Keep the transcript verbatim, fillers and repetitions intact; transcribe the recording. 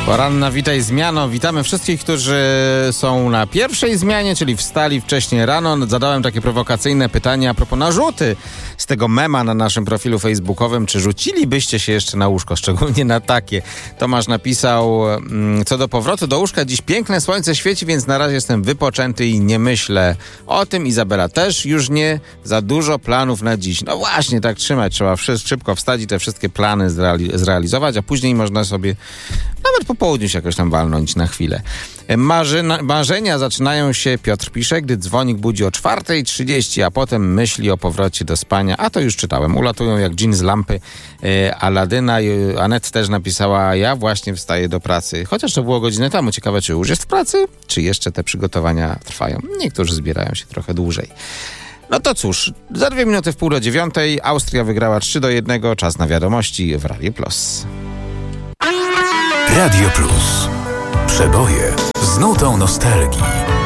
Poranna Witaj Zmiano. Witamy wszystkich, którzy są na pierwszej zmianie, czyli wstali wcześniej rano. Zadałem takie prowokacyjne pytanie a propos narzuty z tego mema na naszym profilu facebookowym. Czy rzucilibyście się jeszcze na łóżko, szczególnie na takie? Tomasz napisał, co do powrotu do łóżka, dziś piękne słońce świeci, więc na razie jestem wypoczęty i nie myślę o tym. Izabela też już nie, za dużo planów na dziś. No właśnie, tak trzymać trzeba, szybko wstać i te wszystkie plany zreali- zrealizować, a później można sobie nawet po południu się jakoś tam walnąć na chwilę. Marzyna, marzenia zaczynają się, Piotr pisze, gdy dzwonik budzi o czwarta trzydzieści, a potem myśli o powrocie do spania. A to już czytałem. Ulatują jak dżin z lampy e, Aladyna. Anet też napisała, ja właśnie wstaję do pracy. Chociaż to było godzinę temu. Ciekawe, czy już jest w pracy, czy jeszcze te przygotowania trwają. Niektórzy zbierają się trochę dłużej. No to cóż, za dwie minuty w pół do dziewiątej Austria wygrała trzy do jednego. Czas na wiadomości w Radio Plus. Radio Plus. Przeboje z nutą nostalgii.